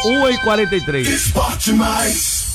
1h43. Esporte Mais.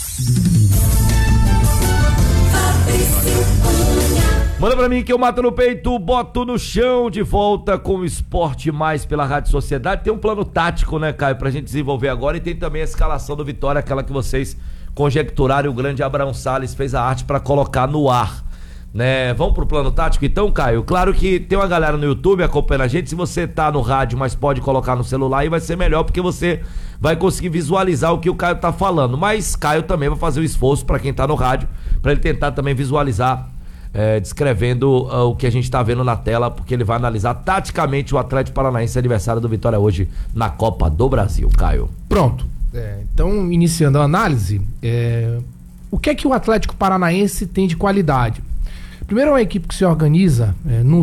Manda pra mim que eu mato no peito, boto no chão, de volta com o Esporte Mais pela Rádio Sociedade. Tem um plano tático, né, Caio, pra gente desenvolver agora, e tem também a escalação do Vitória, aquela que vocês conjecturaram, o grande Abraão Salles fez a arte pra colocar no ar, né? Vamos pro plano tático então, Caio? Claro que tem uma galera no YouTube acompanhando a gente, se você tá no rádio, mas pode colocar no celular, aí vai ser melhor, porque você vai conseguir visualizar o que o Caio tá falando, mas Caio também vai fazer o esforço pra quem tá no rádio, pra ele tentar também visualizar, descrevendo o que a gente tá vendo na tela, porque ele vai analisar taticamente o Atlético Paranaense, adversário do Vitória hoje na Copa do Brasil, Caio. Pronto. Então, iniciando a análise, o que é que o Atlético Paranaense tem de qualidade? Primeiro, é uma equipe que se organiza no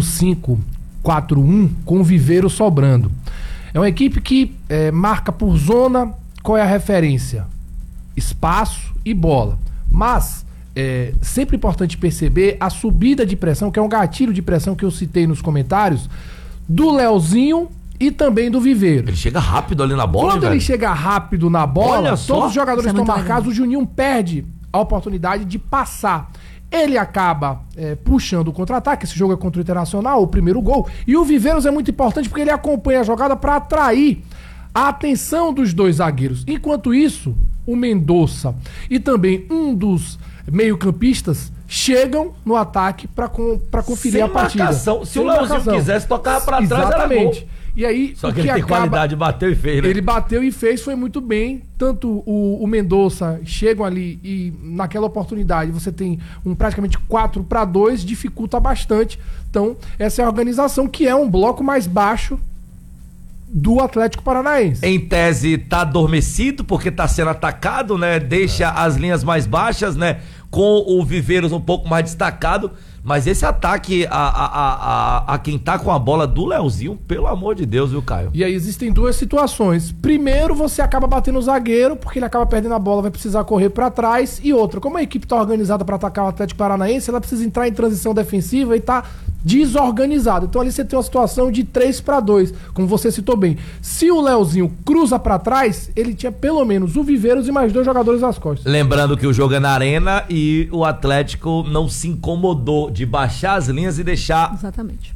5-4-1 com o Viveiro sobrando. É uma equipe que marca por zona. Qual é a referência? Espaço e bola. Mas sempre importante perceber a subida de pressão, que é um gatilho de pressão que eu citei nos comentários, do Leozinho e também do Viveiro. Ele chega rápido ali na bola, Quando ele chega rápido na bola, todos os jogadores estão marcados, o Juninho perde a oportunidade de passar. Ele acaba puxando o contra-ataque, esse jogo é contra o Internacional, o primeiro gol, e o Viveiros é muito importante porque ele acompanha a jogada para atrair a atenção dos dois zagueiros. Enquanto isso, o Mendonça e também um dos meio-campistas chegam no ataque para conferir a partida. Marcação. Se o Leozinho quisesse tocar para trás, exatamente. Era gol. E aí, só que ele tem qualidade, bateu e fez, né? Ele bateu e fez, foi muito bem. Tanto o Mendonça chegam ali e naquela oportunidade você tem praticamente 4-2, dificulta bastante. Então, essa é a organização, que é um bloco mais baixo do Atlético Paranaense. Em tese, tá adormecido porque tá sendo atacado, né? Deixa as linhas mais baixas, né? Com o Viveiros um pouco mais destacado. Mas esse ataque a quem tá com a bola do Leozinho, pelo amor de Deus, viu, Caio? E aí existem duas situações. Primeiro, você acaba batendo o zagueiro, porque ele acaba perdendo a bola, vai precisar correr pra trás. E outra, como a equipe tá organizada pra atacar o Atlético Paranaense, ela precisa entrar em transição defensiva e tá desorganizada. Então ali você tem uma situação de 3-2, como você citou bem. Se o Leozinho cruza pra trás, ele tinha pelo menos o Viveiros e mais 2 jogadores nas costas. Lembrando que o jogo é na arena e o Atlético não se incomodou de baixar as linhas e deixar... Exatamente.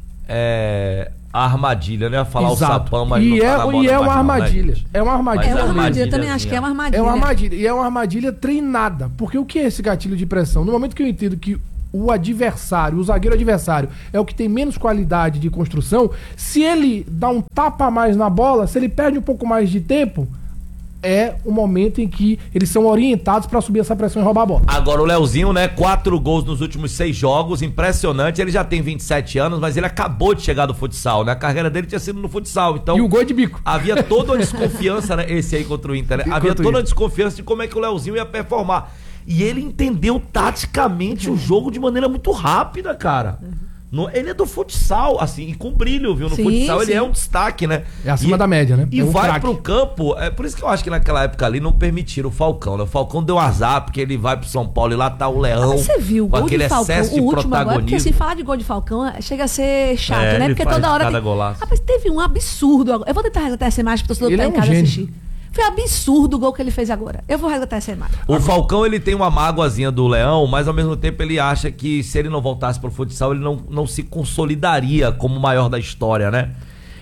A armadilha, né? Falar Exato. O sapão, mas e não tá na bola. É uma armadilha. Né, é uma armadilha. É uma armadilha, eu também acho que é uma armadilha. É uma armadilha. E é uma armadilha treinada. Porque o que é esse gatilho de pressão? No momento que eu entendo que o adversário, o zagueiro adversário, é o que tem menos qualidade de construção, se ele dá um tapa a mais na bola, se ele perde um pouco mais de tempo, é o momento em que eles são orientados para subir essa pressão e roubar a bola. Agora o Leozinho, né? 4 gols nos últimos 6 jogos, impressionante. Ele já tem 27 anos, mas ele acabou de chegar do futsal, né? A carreira dele tinha sido no futsal, então... E o gol é de bico. Havia toda uma desconfiança, né? Esse aí contra o Inter, né? Havia toda uma desconfiança de como é que o Leozinho ia performar. E ele entendeu taticamente o jogo de maneira muito rápida, cara. Ele é do futsal, assim, e com brilho, viu? No futsal ele é um destaque, né? É acima da média, né? E vai pro campo, por isso que eu acho que naquela época ali não permitiram o Falcão, né? O Falcão deu azar, porque ele vai pro São Paulo e lá tá o Leão. Mas você viu o com gol aquele de Falcão, excesso de o último agora, porque assim, protagonismo. falar de gol de Falcão chega a ser chato, né? Porque toda hora tem... Golaço. Rapaz, teve um absurdo agora. Eu vou tentar resgatar essa imagem pro torcedor que tá em casa assistir. Foi absurdo o gol que ele fez agora. Eu vou resgatar essa imagem. O Falcão, ele tem uma mágoazinha do Leão, mas ao mesmo tempo ele acha que se ele não voltasse pro futsal, ele não se consolidaria como o maior da história, né?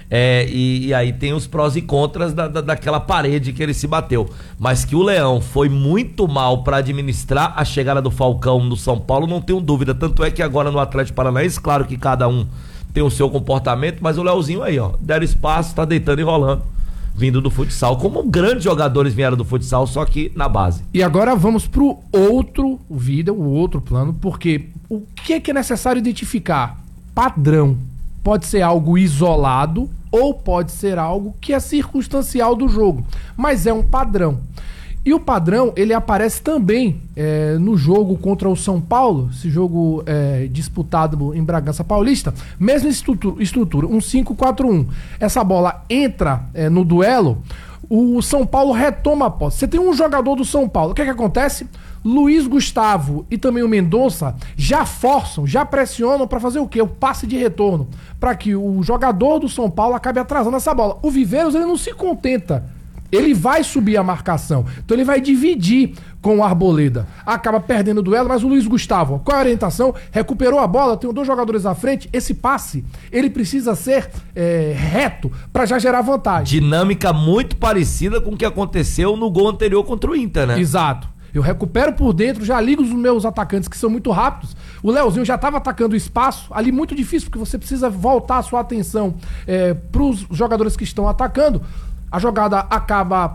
E aí tem os prós e contras daquela parede que ele se bateu. Mas que o Leão foi muito mal pra administrar a chegada do Falcão no São Paulo, não tenho dúvida. Tanto é que agora no Atlético Paranaense, claro que cada um tem o seu comportamento, mas o Leozinho aí, ó, deram espaço, tá deitando e rolando. Vindo do futsal, como grandes jogadores vieram do futsal, só que na base. E agora vamos pro outro vídeo, o outro plano, porque o que é necessário identificar? Padrão. Pode ser algo isolado ou pode ser algo que é circunstancial do jogo, mas é um padrão. E o padrão, ele aparece também no jogo contra o São Paulo, esse jogo disputado em Bragança Paulista, mesma estrutura, um 5-4-1. Essa bola entra no duelo, o São Paulo retoma a posse. Você tem um jogador do São Paulo, o que acontece? Luiz Gustavo e também o Mendonça já forçam, já pressionam para fazer o quê? O passe de retorno, para que o jogador do São Paulo acabe atrasando essa bola. O Viveiros, ele não se contenta Ele vai subir a marcação. Então ele vai dividir com o Arboleda. Acaba perdendo o duelo, mas o Luiz Gustavo, qual a orientação? Recuperou a bola, tem 2 jogadores à frente. Esse passe, ele precisa ser reto para já gerar vantagem. Dinâmica muito parecida com o que aconteceu no gol anterior contra o Inter, né? Exato. Eu recupero por dentro, já ligo os meus atacantes que são muito rápidos. O Leozinho já estava atacando o espaço, ali muito difícil, porque você precisa voltar a sua atenção para os jogadores que estão atacando. A jogada acaba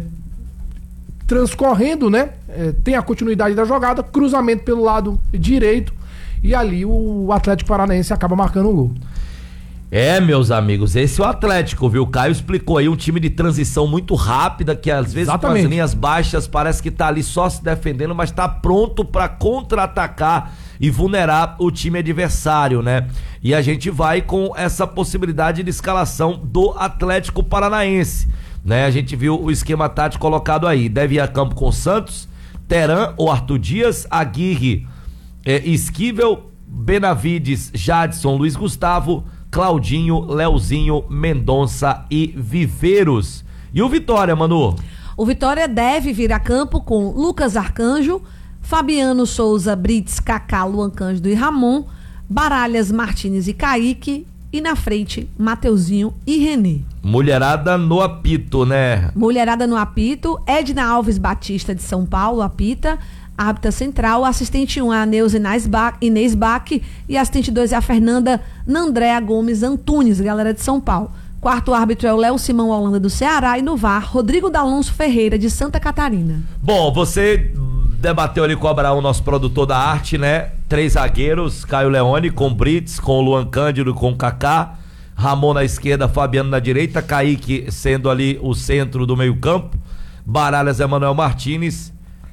transcorrendo, né? Tem a continuidade da jogada, cruzamento pelo lado direito, e ali o Atlético Paranaense acaba marcando um gol. Meus amigos, esse é o Atlético, viu? O Caio explicou aí, um time de transição muito rápida, que às vezes com as linhas baixas parece que tá ali só se defendendo, mas tá pronto para contra-atacar e vulnerar o time adversário, né? E a gente vai com essa possibilidade de escalação do Atlético Paranaense, né? A gente viu o esquema tático colocado aí, deve ir a campo com Santos, Teran ou Arthur Dias, Aguirre, Esquivel, Benavides, Jadson, Luiz Gustavo, Claudinho, Leozinho, Mendonça e Viveiros. E o Vitória, Manu? O Vitória deve vir a campo com Lucas Arcanjo, Fabiano Souza, Brits, Kaká, Luan Cândido e Ramon, Baralhas, Martínez e Kaique, e na frente, Mateuzinho e René. Mulherada no apito, né? Mulherada no apito, Edna Alves Batista de São Paulo, apita, árbitra central, assistente 1 é a Neuza Inês Bach e assistente 2 é a Fernanda Nandréa Gomes Antunes, galera de São Paulo. Quarto árbitro é o Léo Simão Holanda do Ceará e no VAR, Rodrigo D'Alonso Ferreira de Santa Catarina. Bom, você debateu ali com o Abraão, nosso produtor da arte, né? 3 zagueiros, Caio Leone com Brits, com Luan Cândido, com Kaká, Ramon na esquerda, Fabiano na direita, Kaique sendo ali o centro do meio campo, Baralhas, Emanuel Martínez,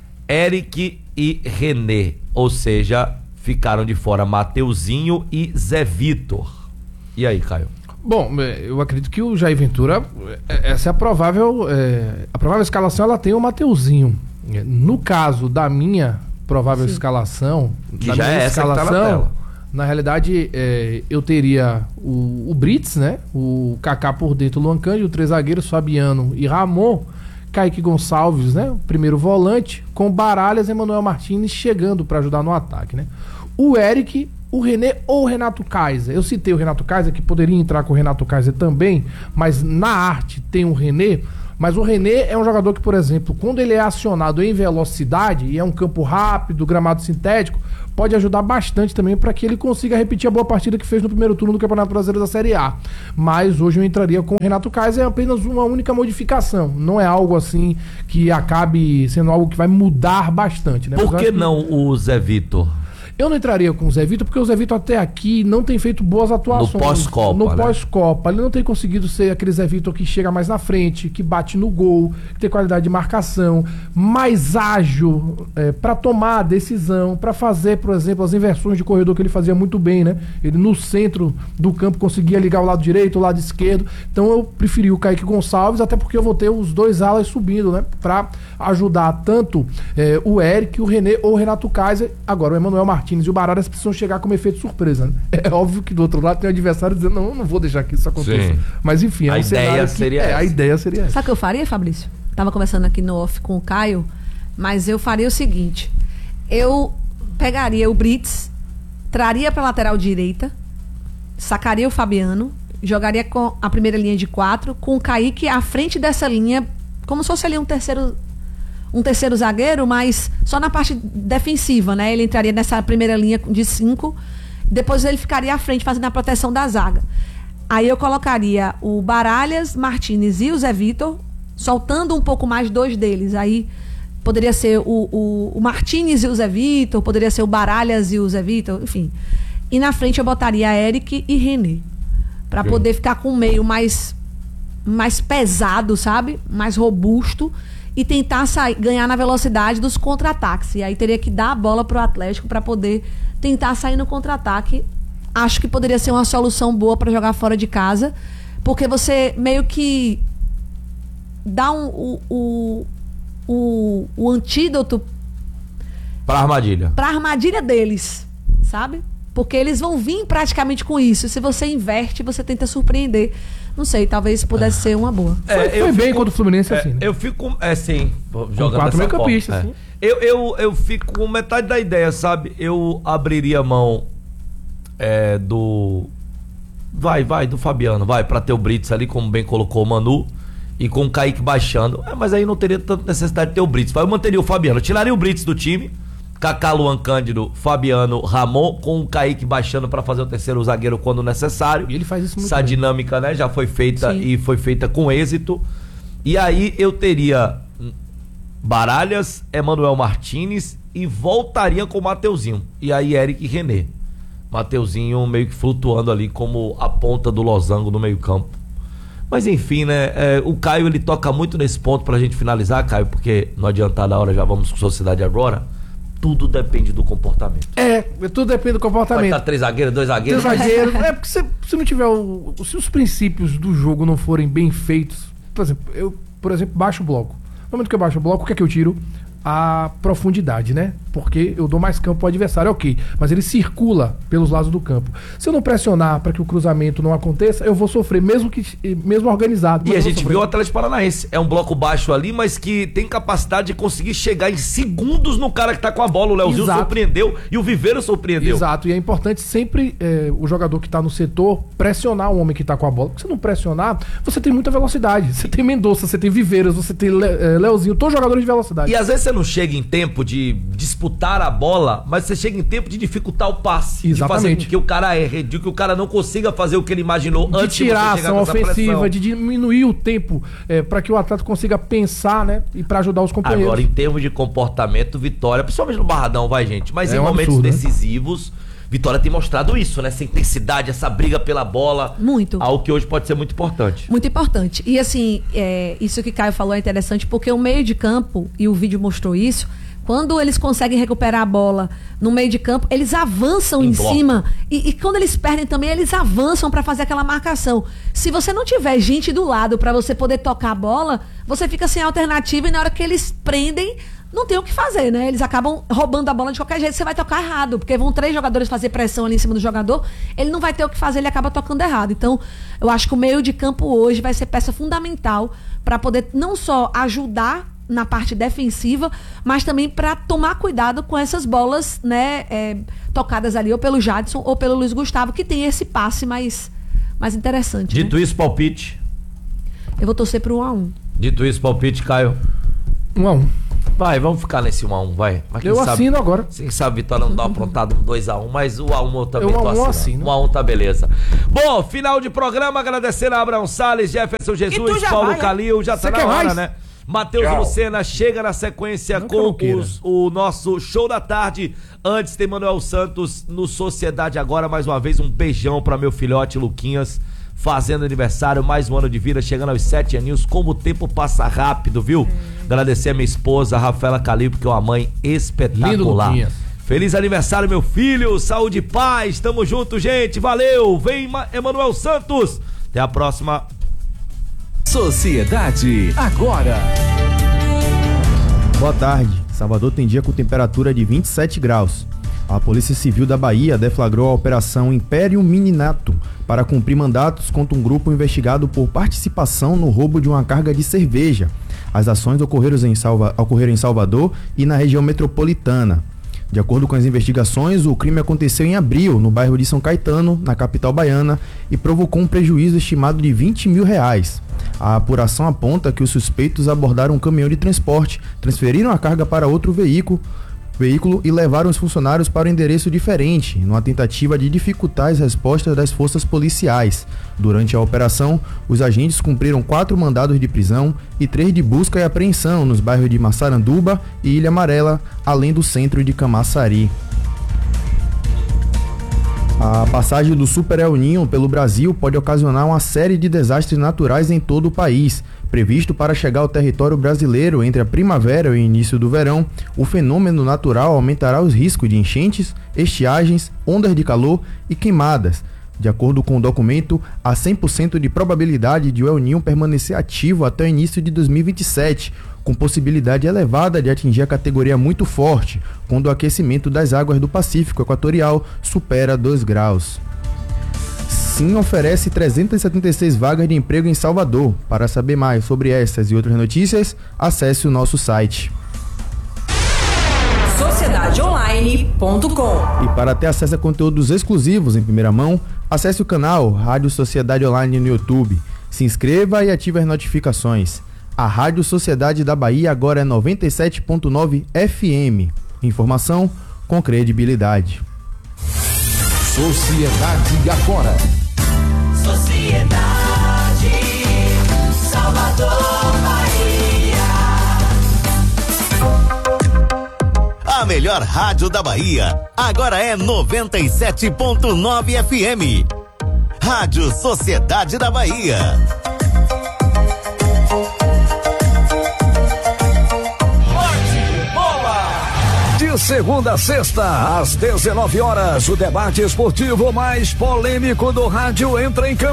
Eric e René, ou seja, ficaram de fora Mateuzinho e Zé Vitor. E aí, Caio? Bom, eu acredito que o Jair Ventura, essa é a provável escalação, ela tem o Mateuzinho. No caso da minha provável escalação, que já é essa que tá na tela. Na realidade, eu teria o Brits, né? O Kaká por dentro, o Luan Cândido, 3 zagueiros, Fabiano e Ramon, Kaique Gonçalves, né? O primeiro volante, com Baralhas e Emanuel Martínez chegando para ajudar no ataque, né? O Eric, o René ou o Renato Kaiser. Eu citei o Renato Kaiser, que poderia entrar com o Renato Kaiser também, mas na arte tem o René. Mas o René é um jogador que, por exemplo, quando ele é acionado em velocidade, e é um campo rápido, gramado sintético, pode ajudar bastante também para que ele consiga repetir a boa partida que fez no primeiro turno do Campeonato Brasileiro da Série A. Mas hoje eu entraria com o Renato Kaiser, é apenas uma única modificação. Não é algo assim que acabe sendo algo que vai mudar bastante, né? Por que não o Zé Vitor? Eu não entraria com o Zé Vitor, porque o Zé Vitor até aqui não tem feito boas atuações. No pós-Copa, No pós-Copa. Ele não tem conseguido ser aquele Zé Vitor que chega mais na frente, que bate no gol, que tem qualidade de marcação, mais ágil para tomar a decisão, para fazer, por exemplo, as inversões de corredor que ele fazia muito bem, né? Ele no centro do campo conseguia ligar o lado direito, o lado esquerdo. Então eu preferi o Kaique Gonçalves, até porque eu vou ter os 2 alas subindo, né? Para ajudar tanto o Eric, o René ou o Renato Kaiser. Agora o Emanuel Martínez e o Baralhas precisam chegar como efeito surpresa, né? É óbvio que do outro lado tem o adversário dizendo, não vou deixar que isso aconteça. Sim. Mas enfim, a ideia seria essa. A ideia seria essa. Sabe o que eu faria, Fabrício? Tava conversando aqui no off com o Caio, mas eu faria o seguinte, eu pegaria o Brits, traria pra lateral direita, sacaria o Fabiano, jogaria com a primeira linha de 4, com o Kaique à frente dessa linha, como se fosse ali um terceiro zagueiro, mas só na parte defensiva, né? Ele entraria nessa primeira linha de 5, depois ele ficaria à frente fazendo a proteção da zaga. Aí eu colocaria o Baralhas, Martínez e o Zé Vitor, soltando um pouco mais 2 deles. Aí poderia ser o Martínez e o Zé Vitor, poderia ser o Baralhas e o Zé Vitor, enfim. E na frente eu botaria Eric e René, para poder ficar com o meio mais pesado, sabe? Mais robusto, e tentar ganhar na velocidade dos contra-ataques. E aí teria que dar a bola pro Atlético para poder tentar sair no contra-ataque. Acho que poderia ser uma solução boa para jogar fora de casa, porque você meio que dá o antídoto para armadilha. Para armadilha deles, sabe? porque eles vão vir praticamente com isso. Se você inverte, você tenta surpreender. Não sei, talvez pudesse ser uma boa. Foi bem contra o Fluminense assim, né? Eu fico, sim, jogando 4 meio-campistas, forma, sim. Eu fico com metade da ideia, sabe? Eu abriria a mão do... do Fabiano, pra ter o Brits ali, como bem colocou o Manu, e com o Kaique baixando. Mas aí não teria tanta necessidade de ter o Brits. Eu manteria o Fabiano, eu tiraria o Brits do time, Kaká, Luan Cândido, Fabiano, Ramon, com o Kaique baixando pra fazer o terceiro zagueiro quando necessário. E ele faz isso muito Essa bem. dinâmica, né, já foi feita. Sim. E foi feita com êxito. E aí eu teria Baralhas, Emanuel Martínez e voltaria com o Mateuzinho. E aí Eric e René. Mateuzinho meio que flutuando ali como a ponta do losango no meio campo. Mas enfim, né, o Caio ele toca muito nesse ponto pra gente finalizar, Caio, porque não adianta da hora, já vamos com Sociedade agora. Tudo depende do comportamento. Tudo depende do comportamento. Vai estar 3 zagueiros, 2 zagueiros. 2 zagueiros. Porque se não tiver se os princípios do jogo não forem bem feitos, eu baixo o bloco. No momento que eu baixo o bloco, o que é que eu tiro? A profundidade, né? Porque eu dou mais campo ao adversário, ok. Mas ele circula pelos lados do campo. Se eu não pressionar para que o cruzamento não aconteça, eu vou sofrer, mesmo organizado. E a gente viu o Atlético Paranaense. É um bloco baixo ali, mas que tem capacidade de conseguir chegar em segundos no cara que tá com a bola. O Leozinho surpreendeu e o Viveiro surpreendeu. Exato, e é importante sempre o jogador que tá no setor pressionar o homem que tá com a bola. Porque se não pressionar, você tem muita velocidade. Você tem Mendonça, você tem Viveiros, você tem Leozinho, todos jogadores de velocidade. E às vezes você não chega em tempo de disputar a bola, mas você chega em tempo de dificultar o passe. Exatamente. De fazer com que o cara erre, de que o cara não consiga fazer o que ele imaginou antes de tirar de você a ação ofensiva, pressão. de diminuir o tempo para que o atleta consiga pensar, né? E para ajudar os companheiros. Agora, em termos de comportamento, Vitória, principalmente no Barradão, gente. Mas em momentos absurdo, decisivos, Vitória tem mostrado isso, né? Essa intensidade, essa briga pela bola. Muito. Algo que hoje pode ser muito importante. Muito importante. E assim, isso que Caio falou é interessante, porque o meio de campo, e o vídeo mostrou isso, quando eles conseguem recuperar a bola no meio de campo, eles avançam em cima. E quando eles perdem também, eles avançam para fazer aquela marcação. Se você não tiver gente do lado para você poder tocar a bola, você fica sem alternativa e na hora que eles prendem, não tem o que fazer, né? Eles acabam roubando a bola de qualquer jeito, você vai tocar errado, porque vão 3 jogadores fazer pressão ali em cima do jogador, ele não vai ter o que fazer, ele acaba tocando errado. Então, eu acho que o meio de campo hoje vai ser peça fundamental para poder não só ajudar na parte defensiva, mas também para tomar cuidado com essas bolas, né, tocadas ali ou pelo Jadson ou pelo Luiz Gustavo, que tem esse passe mais interessante. Dito isso, palpite. Eu vou torcer pro 1-1. Dito isso, palpite, Caio. 1-1. Vai, vamos ficar nesse 1-1, vai. Mas eu assino agora. Quem sabe Vitória não dá uma aprontada no 2-1, mas o 1-1 eu também tô assinando. Assino. 1-1 tá beleza. Bom, final de programa, agradecer a Abraão Salles, Jefferson Jesus, Paulo Calil, já tá na hora, né? Matheus Lucena chega na sequência com o nosso show da tarde. Antes tem Manuel Santos no Sociedade agora. Mais uma vez, um beijão pra meu filhote Luquinhas, fazendo aniversário, mais um ano de vida, chegando aos 7 aninhos. Como o tempo passa rápido, viu? Agradecer a minha esposa, a Rafaela Calil, porque é uma mãe espetacular. Lindo, feliz aniversário, meu filho. Saúde e paz. Tamo junto, gente. Valeu. Vem, Emanuel Santos. Até a próxima. Sociedade agora. Boa tarde. Salvador tem dia com temperatura de 27 graus. A Polícia Civil da Bahia deflagrou a Operação Imperium Mininato para cumprir mandatos contra um grupo investigado por participação no roubo de uma carga de cerveja. As ações ocorreram em Salvador e na região metropolitana. De acordo com as investigações, o crime aconteceu em abril, no bairro de São Caetano, na capital baiana, e provocou um prejuízo estimado de R$20 mil. A apuração aponta que os suspeitos abordaram um caminhão de transporte, transferiram a carga para outro veículo e levaram os funcionários para um endereço diferente, numa tentativa de dificultar as respostas das forças policiais. Durante a operação, os agentes cumpriram 4 mandados de prisão e 3 de busca e apreensão nos bairros de Massaranduba e Ilha Amarela, além do centro de Camaçari. A passagem do Super El Niño pelo Brasil pode ocasionar uma série de desastres naturais em todo o país. Previsto para chegar ao território brasileiro entre a primavera e o início do verão, o fenômeno natural aumentará os riscos de enchentes, estiagens, ondas de calor e queimadas. De acordo com o documento, há 100% de probabilidade de o El Niño permanecer ativo até o início de 2027, com possibilidade elevada de atingir a categoria muito forte, quando o aquecimento das águas do Pacífico Equatorial supera 2 graus. Sim oferece 376 vagas de emprego em Salvador. Para saber mais sobre essas e outras notícias, acesse o nosso site. sociedadeonline.com. E para ter acesso a conteúdos exclusivos em primeira mão, acesse o canal Rádio Sociedade Online no YouTube. Se inscreva e ative as notificações. A Rádio Sociedade da Bahia agora é 97.9 FM. Informação com credibilidade. Sociedade agora. Sociedade Salvador, Bahia. A melhor rádio da Bahia agora é 97.9 FM. Rádio Sociedade da Bahia. De segunda a sexta, às 19 horas, o debate esportivo mais polêmico do rádio entra em campo.